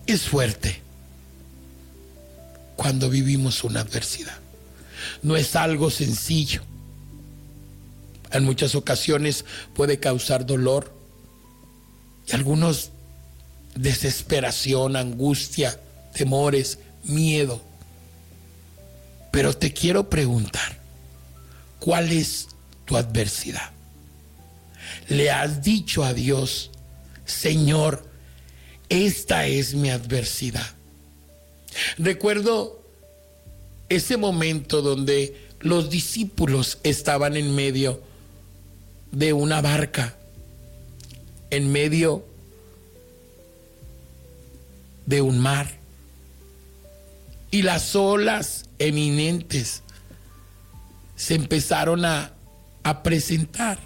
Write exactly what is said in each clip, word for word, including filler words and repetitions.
Es fuerte cuando vivimos una adversidad. No es algo sencillo. En muchas ocasiones puede causar dolor y algunos desesperación, angustia, temores, miedo. Pero te quiero preguntar, ¿cuál es tu adversidad? ¿Le has dicho a Dios, Señor, esta es mi adversidad? Recuerdo ese momento donde los discípulos estaban en medio de una barca, en medio de un mar, y las olas eminentes se empezaron a, a presentar,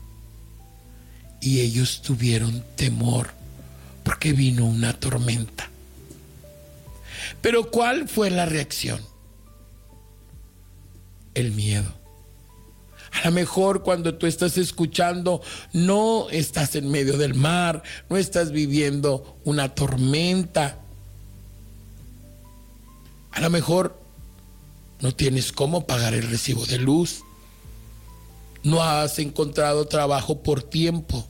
y ellos tuvieron temor porque vino una tormenta. Pero ¿cuál fue la reacción? El miedo. A lo mejor cuando tú estás escuchando, no estás en medio del mar, no estás viviendo una tormenta. A lo mejor no tienes cómo pagar el recibo de luz. No has encontrado trabajo por tiempo.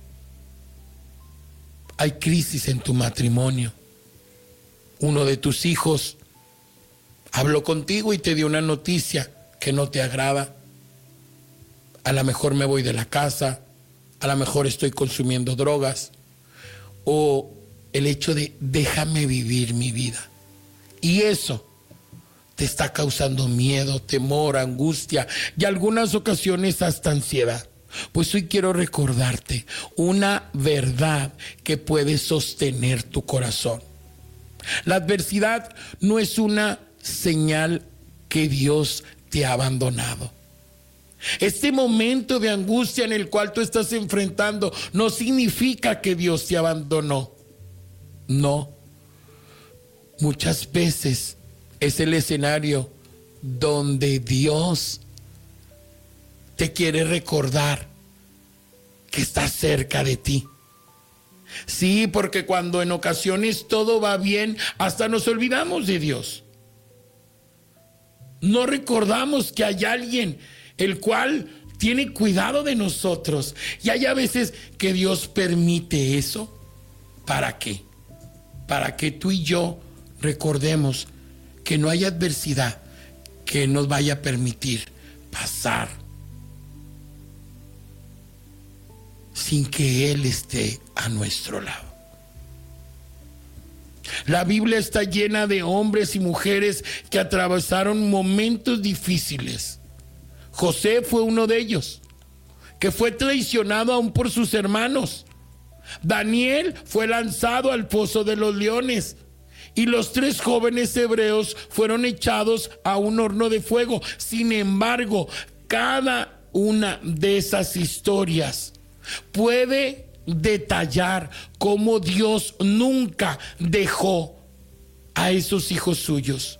Hay crisis en tu matrimonio. Uno de tus hijos habló contigo y te dio una noticia que no te agrada. A lo mejor me voy de la casa, a lo mejor estoy consumiendo drogas, o el hecho de déjame vivir mi vida. Y eso te está causando miedo, temor, angustia y algunas ocasiones hasta ansiedad. Pues hoy quiero recordarte una verdad que puede sostener tu corazón. La adversidad no es una señal que Dios te ha abandonado. Este momento de angustia en el cual tú estás enfrentando no significa que Dios te abandonó. No. Muchas veces es el escenario donde Dios te quiere recordar que está cerca de ti. Sí, porque cuando en ocasiones todo va bien, hasta nos olvidamos de Dios. No recordamos que hay alguien el cual tiene cuidado de nosotros. Y hay a veces que Dios permite eso. ¿Para qué? Para que tú y yo recordemos que no hay adversidad que nos vaya a permitir pasar sin que Él esté a nuestro lado. La Biblia está llena de hombres y mujeres que atravesaron momentos difíciles. José fue uno de ellos, que fue traicionado aún por sus hermanos. Daniel fue lanzado al foso de los leones. Y los tres jóvenes hebreos fueron echados a un horno de fuego. Sin embargo, cada una de esas historias puede detallar cómo Dios nunca dejó a esos hijos suyos.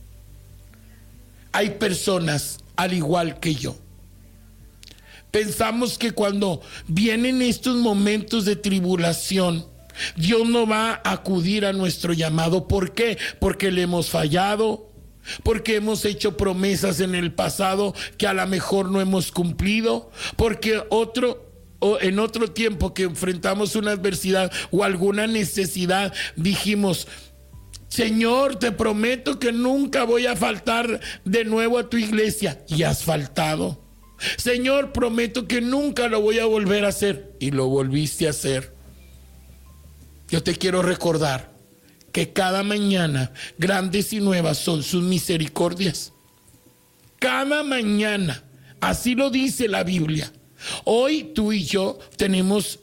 Hay personas al igual que yo. Pensamos que cuando vienen estos momentos de tribulación, Dios no va a acudir a nuestro llamado. ¿Por qué? Porque le hemos fallado, porque hemos hecho promesas en el pasado que a lo mejor no hemos cumplido, porque otro o en otro tiempo que enfrentamos una adversidad o alguna necesidad, dijimos: Señor, te prometo que nunca voy a faltar de nuevo a tu iglesia, y has faltado. Señor, prometo que nunca lo voy a volver a hacer, y lo volviste a hacer. Yo te quiero recordar que cada mañana grandes y nuevas son sus misericordias. Cada mañana, así lo dice la Biblia. Hoy tú y yo tenemos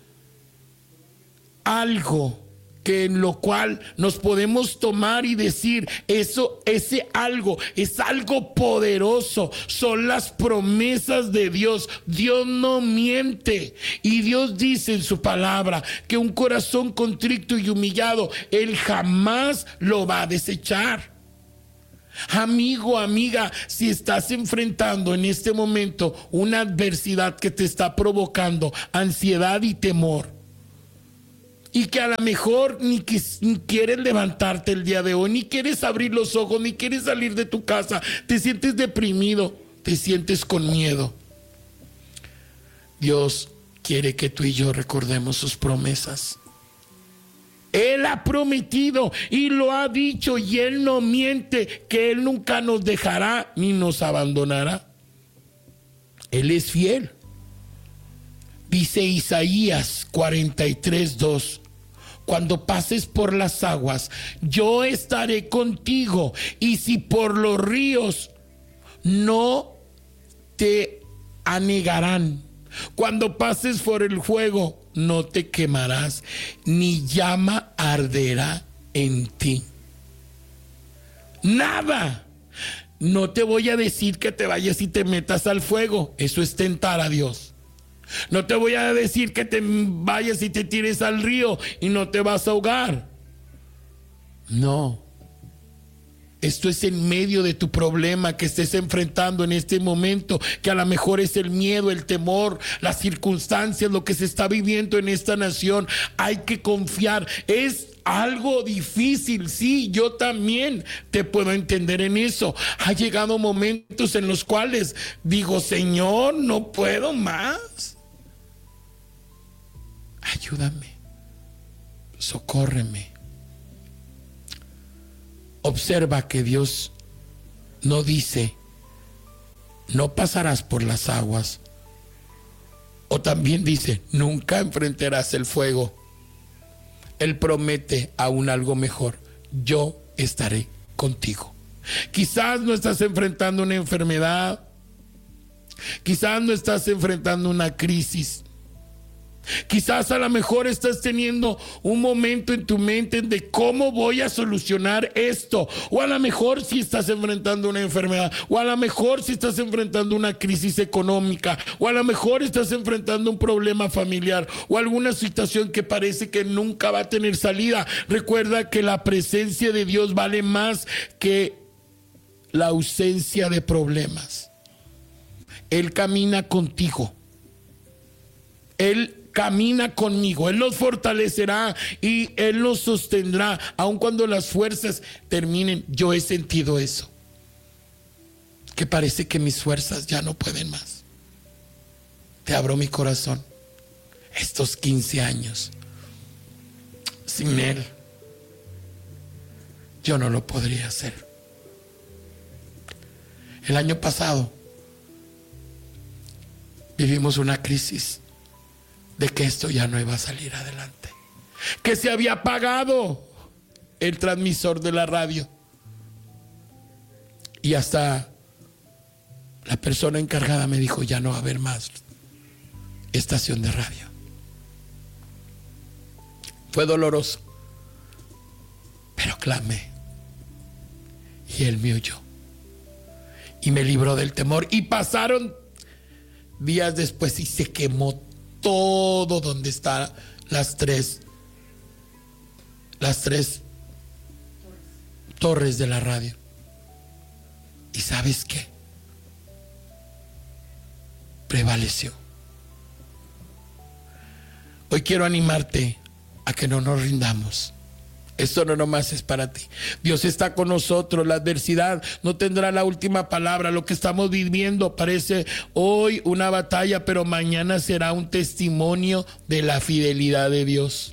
algo que en lo cual nos podemos tomar y decir, eso, ese algo es algo poderoso, son las promesas de Dios. Dios no miente, y Dios dice en su palabra que un corazón contrito y humillado Él jamás lo va a desechar. Amigo, amiga, si estás enfrentando en este momento una adversidad que te está provocando ansiedad y temor, y que a lo mejor ni, que, ni quieres levantarte el día de hoy, ni quieres abrir los ojos, ni quieres salir de tu casa, te sientes deprimido, te sientes con miedo. Dios quiere que tú y yo recordemos sus promesas. Él ha prometido y lo ha dicho, y Él no miente, que Él nunca nos dejará ni nos abandonará. Él es fiel. Dice Isaías cuarenta y tres, dos: cuando pases por las aguas, yo estaré contigo, y si por los ríos, no te anegarán. Cuando pases por el fuego, no te quemarás, ni llama arderá en ti. Nada. No te voy a decir que te vayas y te metas al fuego. Eso es tentar a Dios. No te voy a decir que te vayas y te tires al río y no te vas a ahogar. No. Esto es en medio de tu problema que estés enfrentando en este momento, que a lo mejor es el miedo, el temor, las circunstancias, lo que se está viviendo en esta nación. Hay que confiar. Es algo difícil, sí, yo también te puedo entender en eso. Ha llegado momentos en los cuales digo, Señor, no puedo más. Ayúdame, socórreme. Observa que Dios no dice, no pasarás por las aguas. O también dice, nunca enfrentarás el fuego. Él promete aún algo mejor: yo estaré contigo. Quizás no estás enfrentando una enfermedad, quizás no estás enfrentando una crisis, quizás a lo mejor estás teniendo un momento en tu mente de cómo voy a solucionar esto, o a lo mejor si estás enfrentando una enfermedad, o a lo mejor si estás enfrentando una crisis económica, o a lo mejor estás enfrentando un problema familiar, o alguna situación que parece que nunca va a tener salida. Recuerda que la presencia de Dios vale más que la ausencia de problemas. Él camina contigo. Él camina conmigo, Él nos fortalecerá y Él nos sostendrá, aun cuando las fuerzas terminen. Yo he sentido eso, que parece que mis fuerzas ya no pueden más. Te abro mi corazón. Estos quince años sin Él, yo no lo podría hacer. El año pasado vivimos una crisis de que esto ya no iba a salir adelante, que se había apagado el transmisor de la radio, y hasta la persona encargada me dijo, ya no va a haber más estación de radio. Fue doloroso, pero clamé y Él me oyó y me libró del temor. Y pasaron días después y se quemó todo donde están las tres las tres torres de la radio. ¿Y sabes qué? Prevaleció. Hoy quiero animarte a que no nos rindamos. Esto no nomás es para ti. Dios está con nosotros. La adversidad no tendrá la última palabra. Lo que estamos viviendo parece hoy una batalla, pero mañana será un testimonio de la fidelidad de Dios.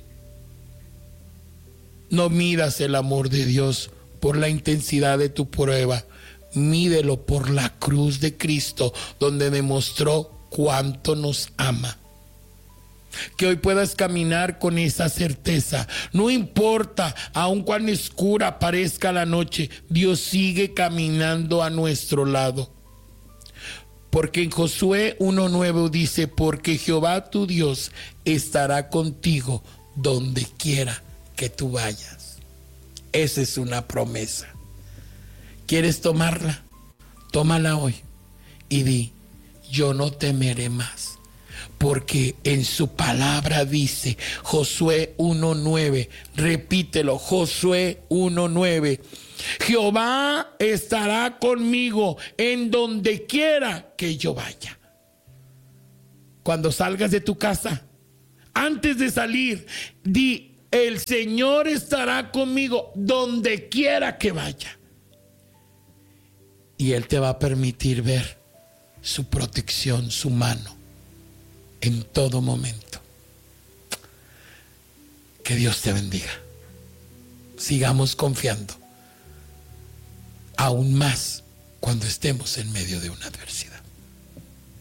No midas el amor de Dios por la intensidad de tu prueba. Mídelo por la cruz de Cristo, donde demostró cuánto nos ama. Que hoy puedas caminar con esa certeza. No importa, aun cuán oscura parezca la noche, Dios sigue caminando a nuestro lado. Porque en Josué uno nueve dice, porque Jehová tu Dios estará contigo donde quiera que tú vayas. Esa es una promesa. ¿Quieres tomarla? Tómala hoy y di, yo no temeré más. Porque en su palabra dice, Josué uno nueve, repítelo, Josué uno nueve, Jehová estará conmigo en donde quiera que yo vaya. Cuando salgas de tu casa, Antes de salir, di: el Señor estará conmigo donde quiera que vaya. Y Él te va a permitir ver su protección, su mano, en todo momento. Que Dios te bendiga. Sigamos confiando, aún más cuando estemos en medio de una adversidad.